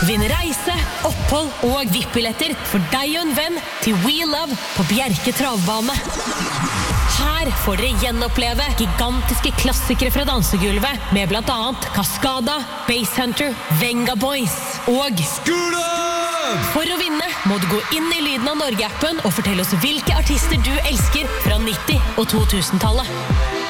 Vinn reise, opphold og VIP-billetter for deg og en venn til We Love på Bjerke travbane. Her får dere gjenoppleve gigantiske klassikere fra dansegulvet med blant annet Cascada, Basshunter, Venga Boys og Skula! For å vinne må du gå inn i Lyden av Norge-appen og fortelle oss hvilke artister du elsker fra 90- og 2000-tallet.